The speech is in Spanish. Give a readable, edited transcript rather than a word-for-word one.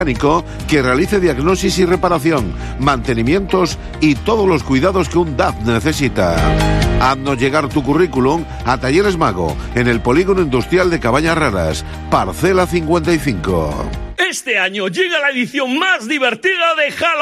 que realice diagnosis y reparación, mantenimientos y todos los cuidados que un DAF necesita. Haznos llegar tu currículum a Talleres Mago, en el Polígono Industrial de Cabañas Raras, parcela 55. Este año llega la edición más divertida de Halloween